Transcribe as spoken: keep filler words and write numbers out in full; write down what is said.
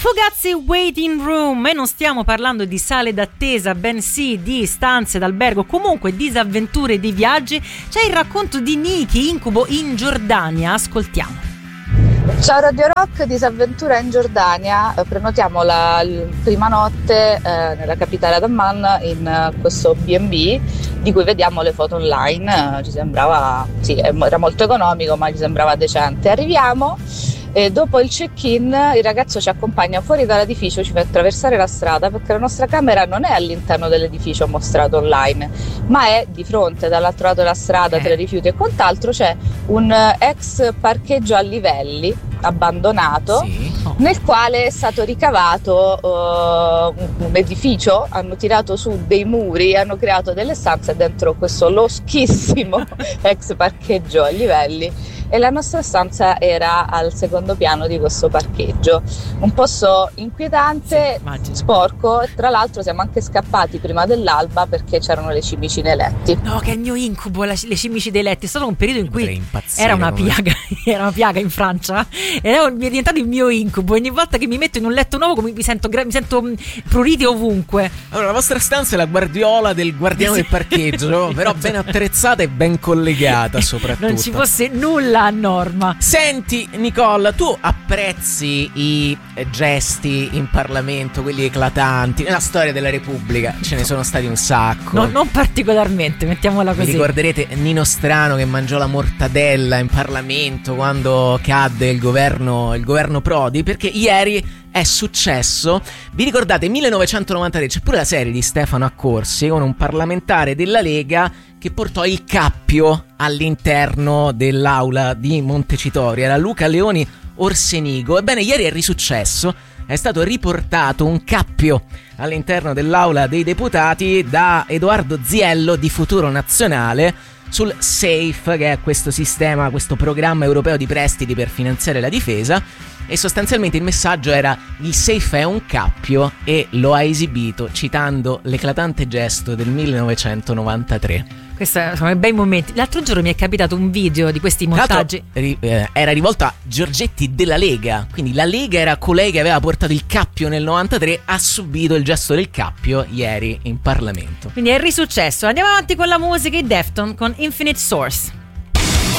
Fugazzi Waiting Room, e non stiamo parlando di sale d'attesa, bensì di stanze d'albergo, comunque disavventure di viaggi. C'è il racconto di Niki, incubo in Giordania, ascoltiamo. Ciao Radio Rock, disavventura in Giordania. Prenotiamo la prima notte eh, nella capitale ad Amman in uh, questo B and B di cui vediamo le foto online. Uh, ci sembrava, sì, era molto economico, ma ci sembrava decente. Arriviamo e dopo il check-in il ragazzo ci accompagna fuori dall'edificio, ci fa attraversare la strada perché la nostra camera non è all'interno dell'edificio mostrato online, ma è di fronte, dall'altro lato della strada, tra rifiuti e quant'altro c'è un ex parcheggio a livelli abbandonato, sì. oh. nel quale è stato ricavato uh, un edificio, hanno tirato su dei muri, hanno creato delle stanze dentro questo loschissimo ex parcheggio a livelli, e la nostra stanza era al secondo piano di questo parcheggio, un posto inquietante, sì, sporco, e tra l'altro siamo anche scappati prima dell'alba perché c'erano le cimici nei letti. No, che è il mio incubo, la, le cimici dei letti. È stato un periodo in cui era una piaga, era una piaga in Francia, ed è, mi è diventato il mio incubo. Ogni volta che mi metto in un letto nuovo mi sento, mi sento pruriti ovunque. Allora, la vostra stanza è la guardiola del guardiano del parcheggio, però ben attrezzata e ben collegata soprattutto. Non ci fosse nulla a norma. Senti Nicole, tu apprezzi i gesti in Parlamento, quelli eclatanti? Nella storia della Repubblica ce ne sono stati un sacco. No, non particolarmente, mettiamola così. Vi ricorderete Nino Strano che mangiò la mortadella in Parlamento quando cadde il governo, il governo Prodi, perché ieri è successo. Vi ricordate millenovecentonovantatré? C'è pure la serie di Stefano Accorsi con un parlamentare della Lega che portò il cappio all'interno dell'aula di Montecitorio. Era Luca Leoni Orsenigo. Ebbene, ieri è risuccesso. È stato riportato un cappio all'interno dell'aula dei deputati da Edoardo Ziello di Futuro Nazionale sul SAFE, che è questo sistema, questo programma europeo di prestiti per finanziare la difesa. E sostanzialmente il messaggio era: il SAFE è un cappio, e lo ha esibito citando l'eclatante gesto del millenovecentonovantatré. Questi sono bei momenti. L'altro giorno mi è capitato un video di questi montaggi. Ri- eh, era rivolto a Giorgetti della Lega, quindi la Lega era colei che aveva portato il cappio nel novantatré, ha subito il gesto del cappio ieri in Parlamento. Quindi è risuccesso. Andiamo avanti con la musica. I Defton con Infinite Source.